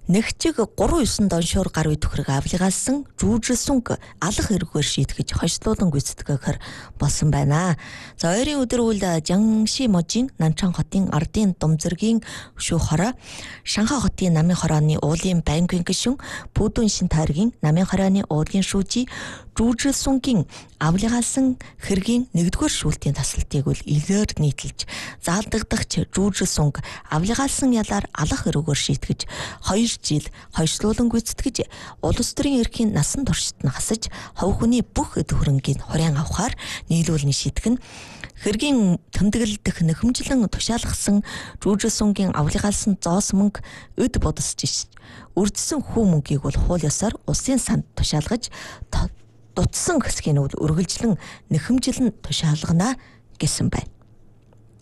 Нэгчиг 3-9 доншоор гар үе төхрөг авлигаалсан жүүжрсүнг алах эргээр шийтгэж хойшлуулан гүйцэтгэхээр болсон байна. За ойрын өдөр үйл Жанши можийн Нанчан хотын ардын дум зэргийн шүүх хороо, Шанхай хотын намын хорооны уулын байнгын гишүүн, Пүдүн шин тайргийн намын хорооны уулын шүүжи жүүжрсүнгийн авлигаалсан хэргийн 1-р шүүлтийн тасалтыг үл илээр нийтэлж заалдагдагч жүүжрсүнг авлигаалсан ялаар алах эргээр шийтгэж 2 жил хойшлуулан гүйцэтгэж улс төрийн эрхийн насан туршид нь хасаж хов хүний бүх эд хөрөнгийг хорийн авахаар нийлүүлэн шийтгэн хэргийн тэмдэглэлдэх нэхэмжлэн тушаалгасан жүүжрсүнгийн авлигаалсан зоос мөнгө өд бодосч үрдсэн хүү мөнгийг бол хууль ёсоор улсын санд тушаалгаж дутсан хэсгийг нь үргэлжлэн нэхэмжлэн тушаалгана гэсэн байна.